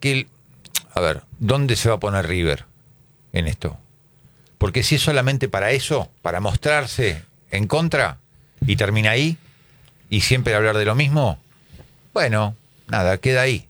a ver, ¿dónde se va a poner River en esto? Porque si es solamente para eso, para mostrarse en contra, y termina ahí, y siempre hablar de lo mismo, bueno, nada, queda ahí.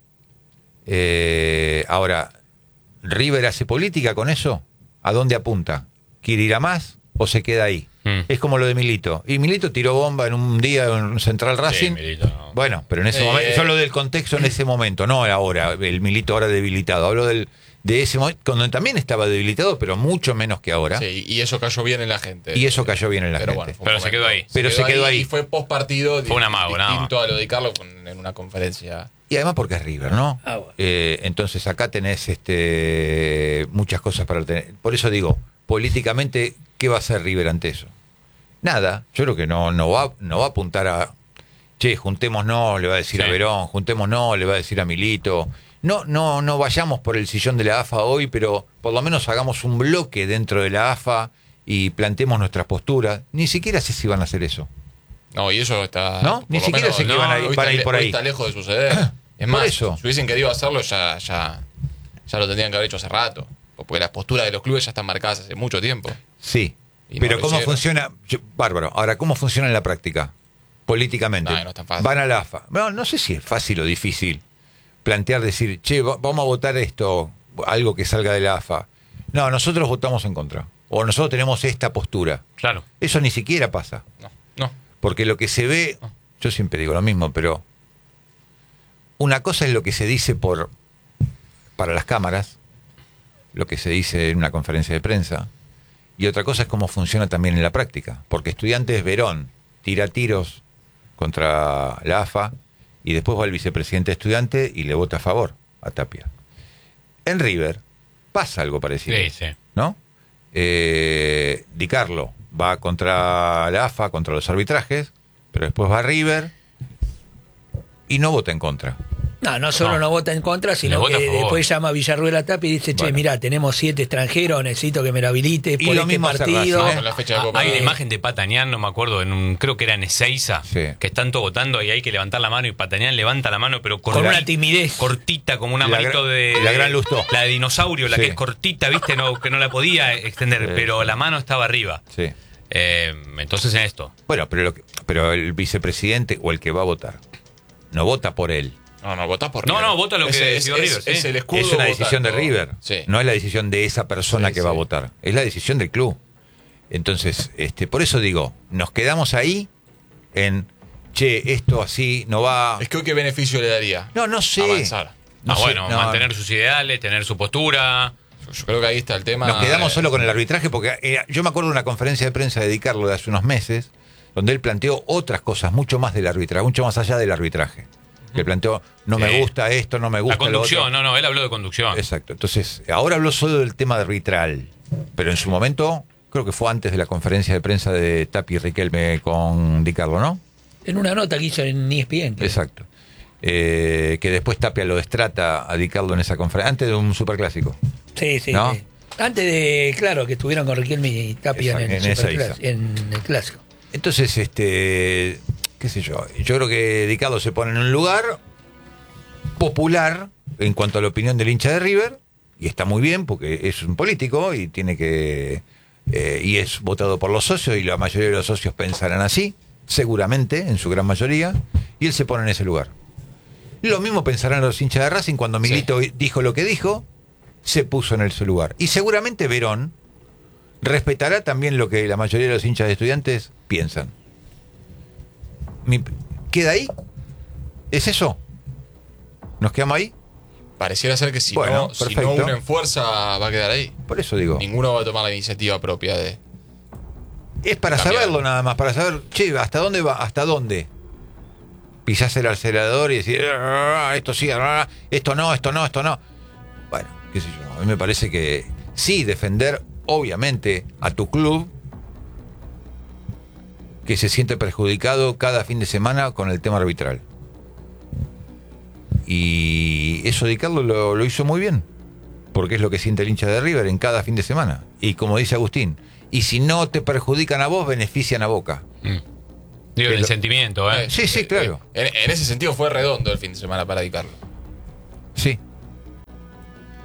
Ahora, ¿River hace política con eso? ¿A dónde apunta? ¿Quiere ir a más o se queda ahí? Es como lo de Milito. Y Milito tiró bomba en un día en Central Racing. Sí, Milito, no. Bueno, pero en ese momento, yo hablo del contexto en ese momento, no ahora, el Milito ahora debilitado. Hablo de ese momento, cuando también estaba debilitado, pero mucho menos que ahora. Sí, y eso cayó bien en la gente. Y eso cayó bien en la gente. Bueno, pero se quedó ahí. Pero se quedó ahí. Y fue post partido. Fue un amago, nada más. Distinto a lo de Carlos en una conferencia. Y además porque es River, ¿no? Bueno. Entonces acá tenés muchas cosas para tener. Por eso digo, políticamente, ¿qué va a hacer River ante eso? Nada, yo creo que no va a apuntar a, che, juntémonos, le va a decir a Verón, juntémonos, le va a decir a Milito. No vayamos por el sillón de la AFA hoy, pero por lo menos hagamos un bloque dentro de la AFA y planteemos nuestras posturas. Ni siquiera sé si van a hacer eso. No, y eso está... ¿No? Ni siquiera sé que van a ir por ahí. Está lejos de suceder. Es más, eso. si hubiesen querido hacerlo, ya lo tendrían que haber hecho hace rato. Porque las posturas de los clubes ya están marcadas hace mucho tiempo. Sí. Y Pero no ¿cómo hicieron. funciona? Bárbaro. Ahora, ¿cómo funciona en la práctica? Políticamente. No es tan fácil. Van a la AFA. No sé si es fácil o difícil plantear, decir, che, vamos a votar esto, algo que salga de la AFA. No, nosotros votamos en contra. O nosotros tenemos esta postura. Claro. Eso ni siquiera pasa. No. Porque lo que se ve, yo siempre digo lo mismo, pero una cosa es lo que se dice para las cámaras, lo que se dice en una conferencia de prensa, y otra cosa es cómo funciona también en la práctica. Porque Estudiantes Verón tira tiros contra la AFA y después va el vicepresidente de Estudiantes y le vota a favor a Tapia. En River pasa algo parecido, Sí. ¿no? Di Carlo va contra la AFA, contra los arbitrajes, pero después va a River y no vota en contra. No solo no vota en contra, sino vota que a favor. después llama a Villarruel a Tapia y dice, che, Bueno. mirá, tenemos 7 extranjeros, necesito que me lo habilite Y por lo este mismo hace partido. Racing, Con la fecha de Copa. Hay una imagen de Patanián, no me acuerdo, creo que era en Ezeiza, Sí. que están todos votando y hay que levantar la mano y Patanián levanta la mano, pero Con una timidez. cortita, como una La manito gran- la gran Lustó. La de dinosaurio, la Sí. que es cortita, ¿viste? Que no la podía extender, Sí. pero la mano estaba arriba. Sí. Entonces en esto. Bueno, pero el vicepresidente o el que va a votar no vota por él. No, votás por No, River. no, vota lo que decidió River, sí. Es el escudo. Es una votando. decisión de River. Sí. No es la decisión de esa persona Sí, que va a sí. votar. Es la decisión del club. Entonces, por eso digo, nos quedamos ahí en, che, esto así no va. Es que hoy qué beneficio le daría. No sé. Avanzar. No sé, Bueno, no. mantener sus ideales, tener su postura. Yo creo que ahí está el tema. Nos quedamos solo con el arbitraje porque yo me acuerdo de una conferencia de prensa de Di Carlo de hace unos meses donde él planteó otras cosas mucho más del arbitraje, mucho más allá del arbitraje. Le planteó, no me Sí. gusta esto, no me gusta La conducción, lo otro. él habló de conducción. Exacto. Entonces, ahora habló solo del tema arbitral, pero en su momento, creo que fue antes de la conferencia de prensa de Tapia y Riquelme con Di Carlo, ¿no? En una nota que hizo en ESPN. creo. Exacto. Que después Tapia lo destrata a Di Carlo en esa conferencia, antes de un superclásico. Sí. ¿No? Sí. Antes de, claro, que estuvieron con Riquelme y Tapia Exacto, en en esa en el clásico. Entonces, qué sé yo creo que Di Carlo se pone en un lugar popular en cuanto a la opinión del hincha de River, y está muy bien porque es un político y tiene que y es votado por los socios y la mayoría de los socios pensarán así, seguramente, en su gran mayoría, y él se pone en ese lugar. Lo mismo pensarán los hinchas de Racing cuando Milito dijo lo que dijo, se puso en ese lugar. Y seguramente Verón respetará también lo que la mayoría de los hinchas de Estudiantes piensan. ¿Queda ahí? ¿Es eso? ¿Nos quedamos ahí? Pareciera ser que si Bueno, no perfecto. unen fuerza va a quedar ahí. Por eso digo. Ninguno va a tomar la iniciativa propia de... Es para cambiar. saberlo nada más, para saber, che, ¿hasta dónde va? ¿Hasta dónde? Pisás el acelerador y decir, esto sí, esto no, esto no, esto no. Bueno, qué sé yo, a mí me parece que sí, defender, obviamente, a tu club, que se siente perjudicado cada fin de semana con el tema arbitral. Y eso Di Carlo lo hizo muy bien, porque es lo que siente el hincha de River en cada fin de semana. Y como dice Agustín, y si no te perjudican a vos, benefician a Boca. Digo, Que el lo- sentimiento, ¿eh? Sí, claro. En ese sentido fue redondo el fin de semana para Di Carlo. Sí.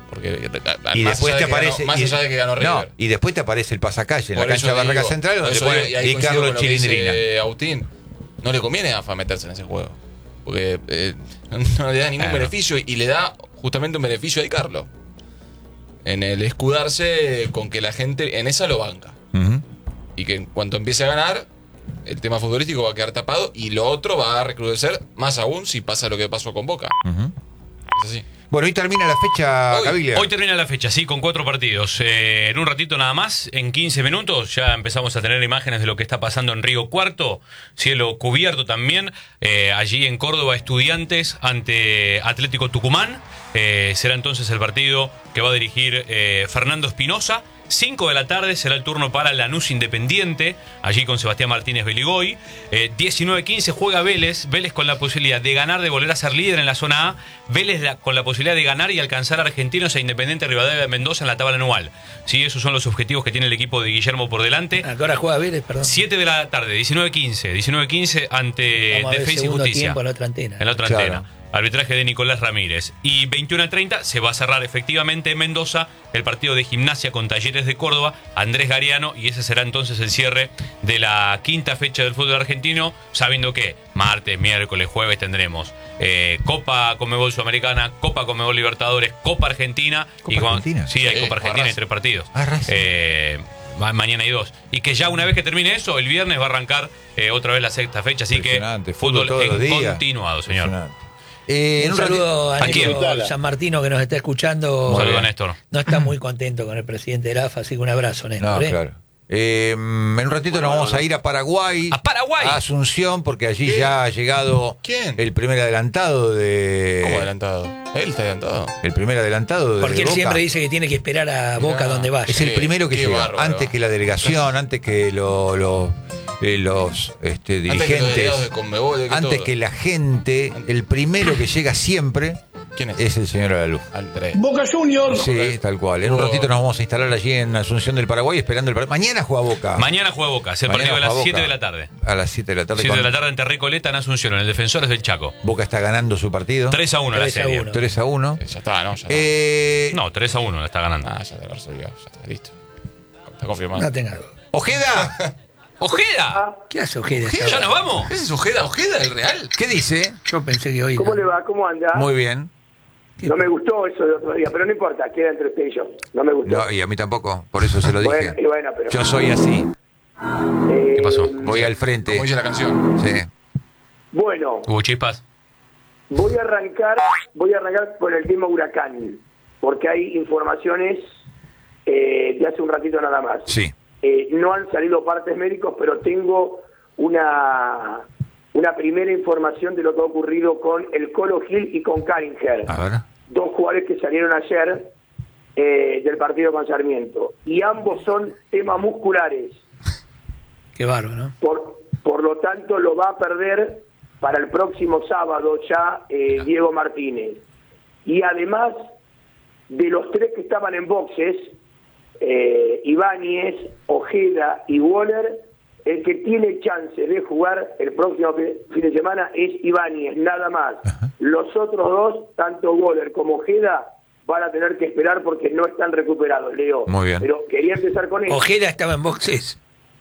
Porque Y más después allá te de que aparece. más allá de que ganó No, River. y después te aparece el pasacalle en Por la eso cancha de te Barraca digo, Central por donde eso pone y ahí y coincido Carlos con lo que dice Chilindrina. Agustín, no le conviene a AFA meterse en ese juego. Porque no le da ningún beneficio y le da justamente un beneficio a Di Carlo. En el escudarse con que la gente en esa lo banca. Ujú. Y que en cuanto empiece a ganar, el tema futbolístico va a quedar tapado y lo otro va a recrudecer más aún si pasa lo que pasó con Boca. Ujú. Es así. Bueno, hoy termina la fecha, Hoy- Caviglia. Hoy termina la fecha, sí, con 4 partidos. En un ratito nada más, en 15 minutos, ya empezamos a tener imágenes de lo que está pasando en Río Cuarto. Cielo cubierto también. Allí en Córdoba, Estudiantes ante Atlético Tucumán. Será entonces el partido que va a dirigir Fernando Espinosa. 5 de la tarde será el turno para Lanús Independiente, allí con Sebastián Martínez Beligoy. 19-15 juega Vélez, Vélez con la posibilidad de ganar, de volver a ser líder en la zona A, Vélez con la posibilidad de ganar y alcanzar a Argentinos e Independiente Rivadavia de Mendoza en la tabla anual. Sí, esos son los objetivos que tiene el equipo de Guillermo por delante. ¿A qué hora juega Vélez, perdón? 7 de la tarde, 19-15 ante Vamos a ver Defensa y segundo Justicia. tiempo en la otra antena. En la otra Claro. antena. Arbitraje de Nicolás Ramírez. Y 21-30 se va a cerrar efectivamente en Mendoza el partido de Gimnasia con Talleres de Córdoba, Andrés Gariano, y ese será entonces el cierre de la quinta fecha del fútbol argentino, sabiendo que martes, miércoles, jueves tendremos Copa Conmebol Sudamericana, Copa Conmebol Libertadores, Copa Argentina. ¿Copa Argentina? Sí, hay Sí, Copa Argentina y Racing. 3 partidos. Racing. Mañana hay 2. Y que ya una vez que termine eso, el viernes va a arrancar otra vez la sexta fecha. Así que Impresionante, fútbol todos los días. continuado, señor. Impresionante. En Un un ratito- saludo a ¿A quién? Néstor San Martino que nos está escuchando. Un saludo a Néstor. No está muy contento con el presidente de la AFA, así que un abrazo, Néstor. No, ¿eh? claro. En un ratito nos vamos a ir a Paraguay. ¡A Paraguay! A Asunción, porque allí ya ha llegado ¿Quién? el primer adelantado de. ¿Cómo adelantado? Él está adelantado. El primer adelantado de. Porque él Boca. siempre dice que tiene que esperar a Boca donde vaya. Es el Qué- primero que qué llega. bárbaro. Antes que la delegación, antes que los Antes que los dirigentes. delegados de Conmebol, de que Antes todo. que la gente. El primero que llega siempre ¿Quién es? es el señor Alaluz. Andrés. Boca Juniors. Sí, tal cual. En un ratito nos vamos a instalar allí en Asunción del Paraguay esperando el partido. Mañana juega Boca. Mañana juega Boca. Es el Mañana partido a las juega 7 Boca. de la tarde. A las 7 de la tarde. 7 de con- la tarde ante Recoleta en Asunción, en el Defensores del Chaco. Boca está ganando su partido. 3-1 la 3-1. serie. 3-1. Ya está, ¿no? Ya está. No, 3-1 la está ganando. Ah, ya te lo resolvió. Ya está, listo. Está confirmado. No tenga duda. ¡Ojeda! ¡Ojeda! ¿Qué hace Ojeda? ¿Ya nos vamos? ¿Ese es Ojeda? ¿Ojeda el Real? ¿Qué dice? Yo pensé que hoy. ¿Cómo le va? ¿Cómo anda? Muy bien. No me gustó eso de otro día, pero no importa, queda entre usted y yo. No me gustó. No, y a mí tampoco, por eso se lo dije. Bueno, y bueno, pero... Yo soy así, ¿Qué pasó? voy al frente. Como dice la canción. Sí. Bueno, ¿Hubo chispas? voy a arrancar con el tema Huracán, porque hay informaciones de hace un ratito nada más. Sí. No han salido partes médicos, pero tengo una primera información de lo que ha ocurrido con el Colo Gil y con Caringer. A ver. Dos jugadores que salieron ayer del partido con Sarmiento. Y ambos son temas musculares. Qué bárbaro, ¿no? Por lo tanto, lo va a perder para el próximo sábado ya Diego Martínez. Y además de los tres que estaban en boxes, Ibáñez, Ojeda y Waller, el que tiene chance de jugar el próximo fin de semana es Ibáñez, nada más. Los otros dos, tanto Waller como Ojeda, van a tener que esperar porque no están recuperados, Leo. Muy bien. Pero quería empezar con eso. Ojeda estaba en boxes.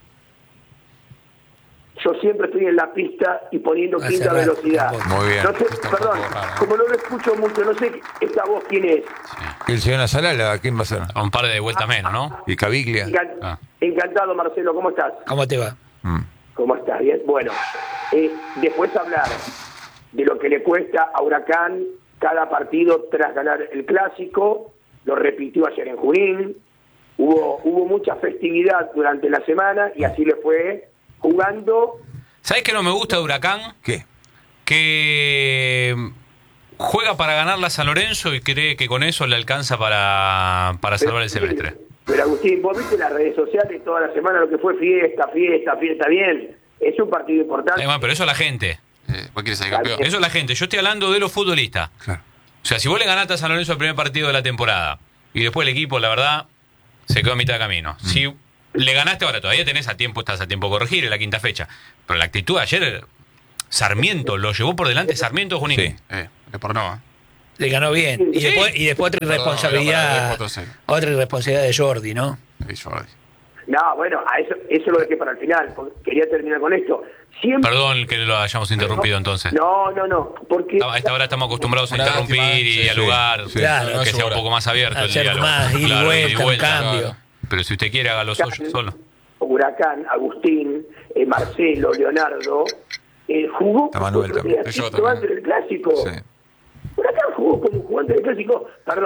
Yo siempre estoy en la pista y poniendo Hace quinta rato, velocidad. Muy bien. No sé, perdón, como no lo escucho mucho, no sé esta voz quién es. ¿Y el señor Azalala, quién va a ser? A un par de vueltas menos, ¿no? ¿Y Caviglia? Encantado, Marcelo, ¿cómo estás? ¿Cómo te va? ¿Cómo estás? Bien. Bueno, después hablar de lo que le cuesta a Huracán cada partido tras ganar el Clásico, lo repitió ayer en Junín, hubo mucha festividad durante la semana y así le fue jugando. ¿Sabés qué no me gusta de Huracán? ¿Qué? Que juega para ganar la San Lorenzo y cree que con eso le alcanza para salvar el semestre. Pero Agustín, vos viste las redes sociales toda la semana lo que fue fiesta, bien. Es un partido importante. Bueno, pero eso es la gente. ¿Vos quieres ser campeón? Eso es la gente. Yo estoy hablando de los futbolistas. Claro. O sea, si vos le ganaste a San Lorenzo el primer partido de la temporada y después el equipo, la verdad, se quedó a mitad de camino. Si le ganaste ahora, todavía estás a tiempo de corregir en la quinta fecha. Pero la actitud de ayer, Sarmiento, lo llevó por delante Sarmiento Junín. Sí. Es por no, Le ganó bien. Y, Sí. después otra Perdón, irresponsabilidad. 4-0. Otra irresponsabilidad de Jordi, ¿no? Sí, Jordi. No, bueno, a eso lo dejé para el final, porque quería terminar con esto. Siempre... Perdón que lo hayamos interrumpido entonces. No, porque... A esta hora estamos acostumbrados a Una interrumpir lástima, y sí, dialogar, sí. Claro. que sea un poco más abierto el Hacer diálogo. más, ida y Claro, vuelta, un vuelta. cambio. Pero si usted quiere, hágalo solo. Huracán, Agustín, Marcelo, Leonardo, jugó Está Manuel como también. Yo también. antes del Clásico. Sí. Huracán jugó como jugante del Clásico,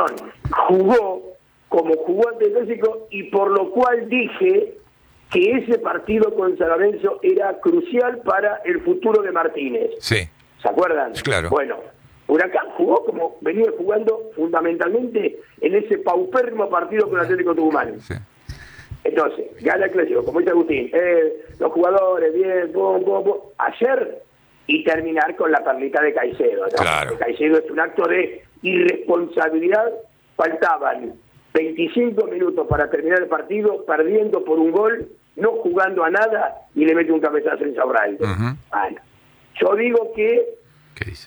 jugó como jugante del Clásico, y por lo cual dije que ese partido con San Lorenzo era crucial para el futuro de Martínez. Sí. ¿Se acuerdan? Claro. Bueno, Huracán jugó como venía jugando fundamentalmente en ese paupérrimo partido con Atlético Tucumán. Sí. Entonces, gana el Clásico, como dice Agustín, los jugadores, bien, ayer, y terminar con la perlita de Caicedo, ¿no? Claro. Porque Caicedo es un acto de irresponsabilidad. Faltaban 25 minutos para terminar el partido, perdiendo por un gol, no jugando a nada, y le mete un cabezazo en Saurralde. Ujú. Bueno, yo digo que ¿Qué dice?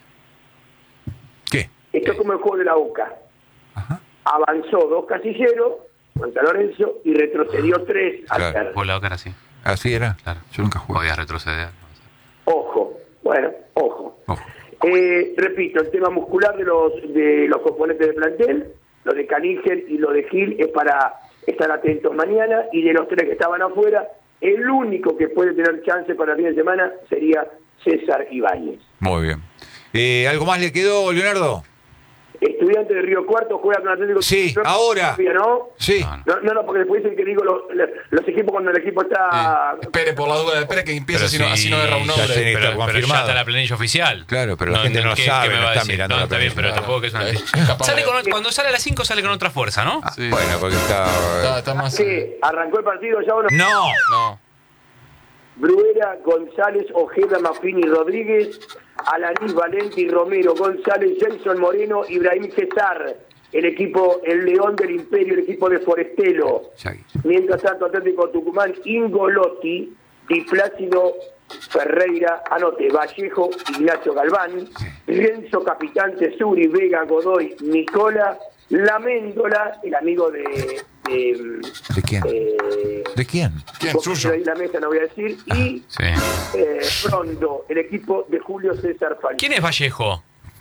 ¿Qué? esto es como el juego de la Boca. Ajá. Avanzó 2 casilleros con San Lorenzo y retrocedió 3 Claro. ayer. Por la cara sí. Así era. Claro. Yo nunca jugué. Voy a retroceder. Ojo, bueno, ojo. Ojo. Repito, el tema muscular de los componentes del plantel, lo de Canígel y lo de Gil, es para estar atentos mañana, y de los 3 que estaban afuera, el único que puede tener chance para el fin de semana sería César Ibáñez. Muy bien. ¿Algo más le quedó, Leonardo? Estudiante de Río Cuarto juega con Atlético. Sí, ahora. ¿No? Sí. No, porque después dicen que digo los equipos cuando el equipo está... Espere, por la duda, espere que empiece, Pero así no erra un ya nombre. tiene que estar pero ya confirmado. está la planilla oficial. Claro, pero la gente no ¿qué- sabe, qué me no va a está decir? mirando No, la está bien, pero planilla. tampoco que es una... Es capaz Sale de- cuando sale a las 5 sale con otra fuerza, ¿no? Sí. Bueno, porque está... Está más... ¿Qué? ¿Arrancó el partido ya o no? ¡No! No. Bruera, González, Ojeda, Mafini, Rodríguez, Alanis, Valenti, Romero, González, Jason Moreno, Ibrahim Cesar, el León del Imperio, el equipo de Forestelo. Yagui. Mientras tanto, Atlético Tucumán, Ingolotti, Di Plácido, Ferreira, anote, Vallejo, Ignacio Galván, Renzo, Capitán, Tesuri, Vega, Godoy, Nicola, Laméndola, el amigo de ¿De quién? ¿De quién? ¿Quién? Suyo. ahí la mesa, no voy a decir, y Sí. Rondo, el equipo de Julio César Falcón. ¿Quién es Vallejo?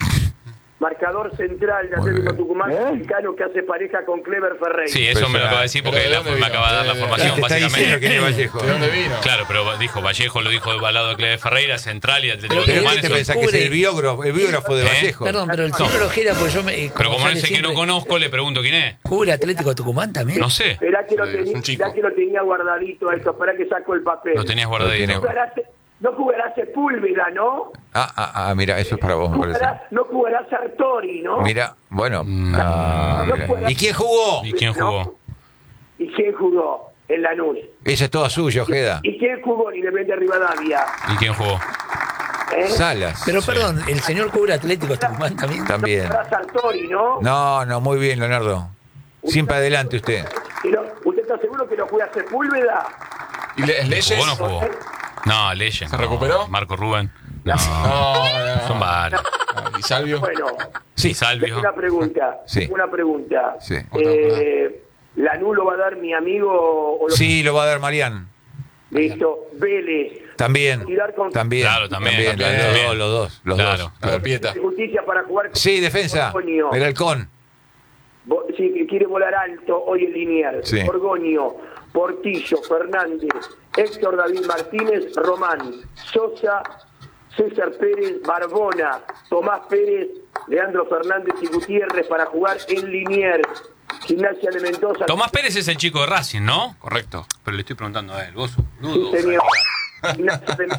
Marcador central de Muy Atlético bien. Tucumán, mexicano, que hace pareja con Clever Ferreira. Sí, eso me lo acaba de decir porque Pero ¿de dónde me vino? acaba de dar la De- formación, Te está diciendo quién es básicamente. Vallejo. ¿De dónde vino? Claro, pero dijo Vallejo, lo dijo al lado de Cleves Ferreira, central y Atlético ¿Pero Tucumán. qué te eso- pensás que es el biógrafo de ¿Eh? Vallejo? Perdón, pero el señor Ojeda, pues yo me... Pero como no sale sé que no siempre- conozco, le pregunto quién es. ¿Cubre Atlético Tucumán también? No sé. Esperá que, Sí, es un chico. que lo tenía guardadito esto, esperá que saco el papel. Lo tenías guardadito. Lo tiene. No jugará Sepúlveda, ¿no? Mira, eso es para vos, me parece. No jugará Sartori, ¿no? Mira, bueno. No Mira. juega. ¿Y quién jugó? ¿Y quién jugó? ¿Y quién jugó? En Lanús. Esa es toda suya, Ojeda. ¿Y quién jugó en Independiente Rivadavia? ¿Y quién jugó? Salas. Pero perdón, ¿el señor cubre Atlético Tucumán también? También. No jugará Sartori, ¿no? No, muy bien, Leonardo. Siempre adelante usted. ¿Usted está seguro que no juega Sepúlveda? ¿Y Leyes? ¿Jugó o no jugó? No, Leyen. ¿Se recuperó? Marco Rubén. No, No. son varios. ¿Y Salvio? Bueno, Sí, Salvio. una pregunta. Sí. Una pregunta. Sí. ¿Lanús lo va a dar mi amigo? O lo... Sí, lo va a dar Marián. Listo. Vélez. También. Tirar con También. Claro, también. Los dos. Claro. A ver, Pieta. justicia para jugar con Sí, defensa. Borgoño. El halcón. Sí, que quiere volar alto hoy en Liniers. Sí. Borgoño, Portillo, Fernández, Héctor David Martínez, Román, Sosa, César Pérez, Barbona, Tomás Pérez, Leandro Fernández y Gutiérrez para jugar en Liniers. Gimnasia de Mendoza. Tomás Pérez es el chico de Racing, ¿no? Correcto. Pero le estoy preguntando a él. Vos, Sí, boludo. señor. Gimnasia de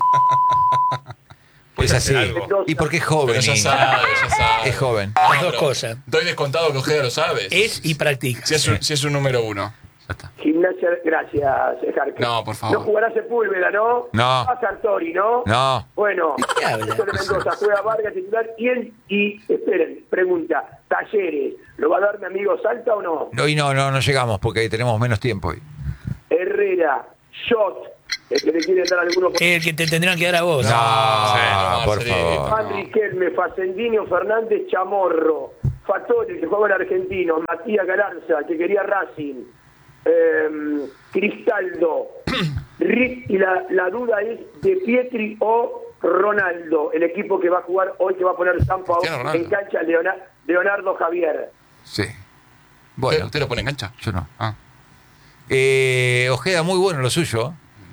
Es así. algo. Y porque es joven. Pero ya y- sabe. Es joven. Las dos pero cosas. Doy descontado que Ojeda lo sabe. Es y practica. Si es un número uno. Ya está. Gimnasia, gracias, Jarque. No, por favor. No jugará Sepúlveda, ¿no? No. Va Sartori, ¿no? No. Bueno, qué habla? Héctor de Mendoza juega Vargas titular y esperen, pregunta, Talleres, ¿lo va a dar mi amigo Salta o no? Hoy no llegamos porque ahí tenemos menos tiempo hoy. Herrera, Shot, el que le quiere dar alguno por El que te tendrán que dar a vos. No, Sí, por Marcelino. favor. Juan Riquelme, Facendinho, Fernández, Chamorro, Fattori, que juega en Argentinos, Matías Galarza, que quería Racing, Cristaldo, Rick, y la duda es de Pietri o Ronaldo, el equipo que va a jugar hoy, que va a poner Sampa en cancha, Leonardo Javier. Sí. Bueno, ¿Usted lo pone en cancha? yo no. Ah. Ojeda, muy bueno lo suyo.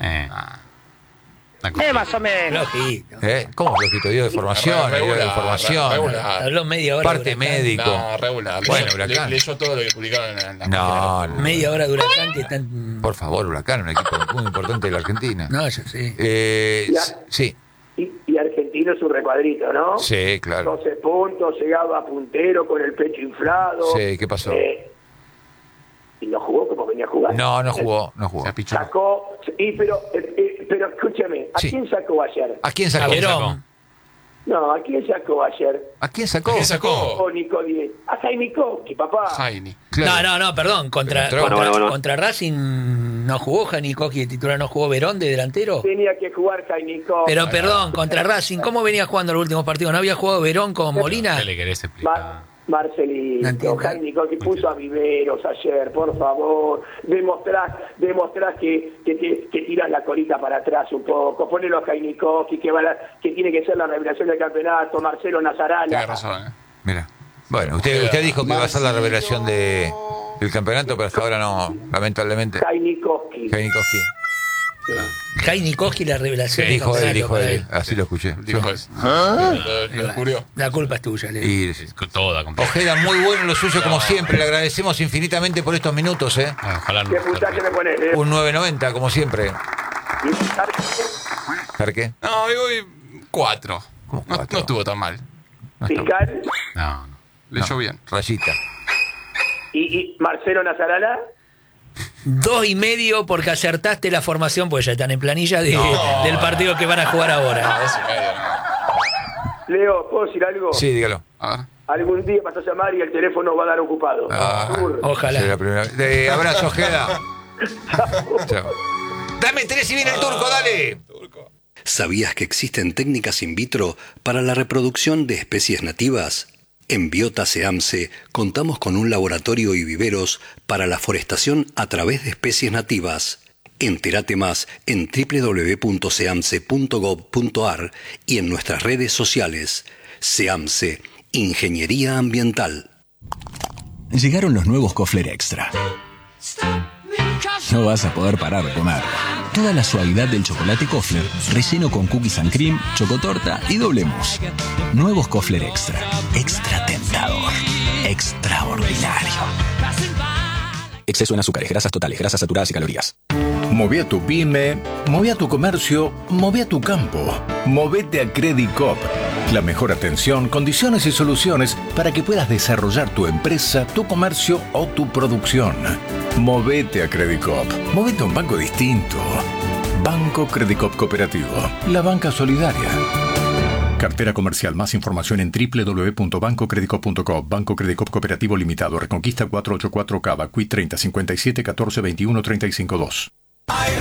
Más o menos. Lógico. ¿Cómo flojito? Dio de formación, dio de formación. Habló media hora. Parte de Huracán. médico. No, regular. Bueno, Huracán. Leyó todo lo que publicaron en la No, página. no. Media hora de Huracán que están. Por favor, Huracán, un equipo muy importante de la Argentina. No, yo sí. Sí, Y Argentino es un recuadrito, ¿no? sí, claro. 12 puntos, llegaba puntero con el pecho inflado. Sí, ¿qué pasó? Y no jugó como venía a jugar. No jugó. Se apichó. Sacó, pero escúchame, ¿a Sí. quién sacó ayer? ¿A quién sacó? A Verón. No, ¿a quién sacó ayer? ¿A quién sacó? ¿Quién sacó? O Nico Díez. A Jaimikovsky, papá. Jaini. Claro. No, perdón. Contra Racing no jugó Janikowski de titular, no jugó Verón de delantero. Tenía que jugar Jaimikovsky. Pero perdón, contra Racing, ¿cómo venía jugando los últimos partidos? ¿No había jugado Verón con Molina? ¿Qué le querés explicar? Marcelino, No entiendo. Jaimikovsky puso a Viveros ayer, por favor. Demostrás que tirás la colita para atrás un poco. Ponelo a Jaimikovsky, que tiene que ser la revelación del campeonato. Marcelo Tiene Nazarala. razón, Mira. Bueno, usted dijo que iba a ser la revelación del campeonato, pero hasta ahora no, lamentablemente. Jaimikovsky. Janikowski. Janikowski la revelación. del Dijo él, campeonato, así lo escuché. Dijo eso. Lo descubrió. La culpa es tuya, Leo. Y, Toda, completa. Ojeda, muy bueno lo suyo como siempre. Le agradecemos infinitamente por estos minutos. Ojalá no. ¿Qué puntaje me pones? Un 9.90 como siempre. ¿Qué? No, hoy voy 4. ¿Cómo No, 4? no estuvo tan mal. No está- Fiscal No. Leyó bien. Rayita. y Marcelo Nazarala. 2,5 porque acertaste la formación, pues ya están en planilla del partido que van a jugar ahora. 2,5. Leo, ¿puedo decir algo? Sí, dígalo. A ver. Algún día vas a llamar y el teléfono va a dar ocupado. Ojalá. Será la primera vez. Abrazo, Ojeda. Chao. Dame 3 y viene el turco, dale. ¿Sabías que existen técnicas in vitro para la reproducción de especies nativas? En Biota Seamse contamos con un laboratorio y viveros para la forestación a través de especies nativas. Entérate más en www.seamse.gov.ar y en nuestras redes sociales. Seamse, Ingeniería Ambiental. Llegaron los nuevos Kofler Extra. No vas a poder parar de comer. Toda la suavidad del chocolate Kofler, relleno con cookies and cream, chocotorta y doble mousse. Nuevos Kofler Extra. Extra tentador. Extraordinario. Exceso en azúcares, grasas totales, grasas saturadas y calorías. Moví a tu pyme, moví a tu comercio, moví a tu campo. Movete a Credit Coop. La mejor atención, condiciones y soluciones para que puedas desarrollar tu empresa, tu comercio o tu producción. Movete a Credit Coop. Movete a un banco distinto. Banco Credit Coop Cooperativo. La banca solidaria. Cartera comercial. Más información en www.bancocreditcoop.com. Banco Credit Coop Cooperativo Limitado. Reconquista 484 Cava. Quit 30 57 14 21 35 2.